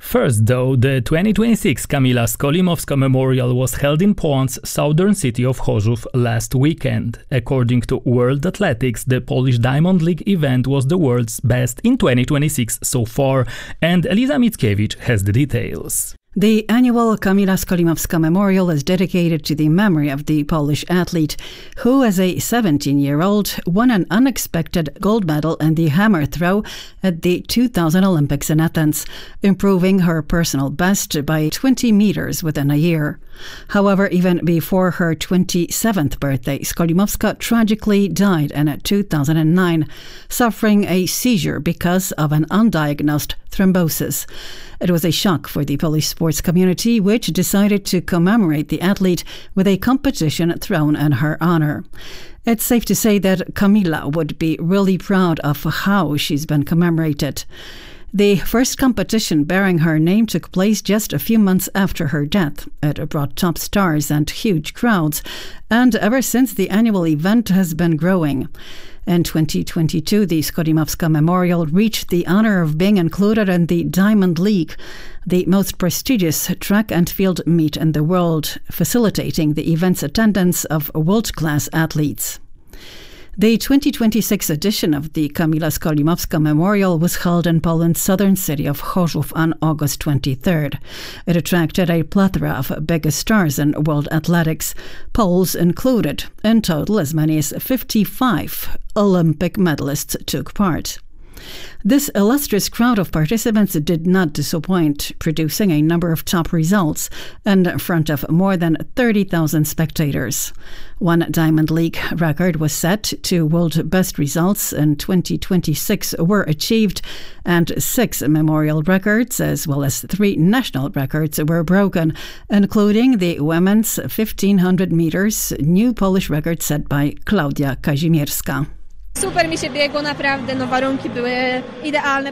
First, though, the 2026 Kamila Skolimowska Memorial was held in Poland's southern city of Chorzów last weekend. According to World Athletics, the Polish Diamond League event was the world's best in 2026 so far, and Eliza Mickiewicz has the details. The annual Kamila Skolimowska Memorial is dedicated to the memory of the Polish athlete who, as a 17-year-old, won an unexpected gold medal in the hammer throw at the 2000 Olympics in Athens, improving her personal best by 20 meters within a year. However, even before her 27th birthday, Skolimowska tragically died in 2009, suffering a seizure because of an undiagnosed thrombosis. It was a shock for the Polish sports community, which decided to commemorate the athlete with a competition thrown in her honor. It's safe to say that Kamila would be really proud of how she's been commemorated. The first competition bearing her name took place just a few months after her death. It brought top stars and huge crowds, and ever since the annual event has been growing. In 2022, the Skolimowska Memorial reached the honor of being included in the Diamond League, the most prestigious track and field meet in the world, facilitating the event's attendance of world-class athletes. The 2026 edition of the Kamila Skolimowska Memorial was held in Poland's southern city of Chorzów on August 23rd. It attracted a plethora of big stars in world athletics, Poles included. In total, as many as 55 Olympic medalists took part. This illustrious crowd of participants did not disappoint, producing a number of top results in front of more than 30,000 spectators. One Diamond League record was set, 2 world best results in 2026 were achieved, and 6 memorial records as well as 3 national records were broken, including the women's 1500 meters new Polish record set by Klaudia Kazimierska. Super mi się biegło, naprawdę, warunki były idealne.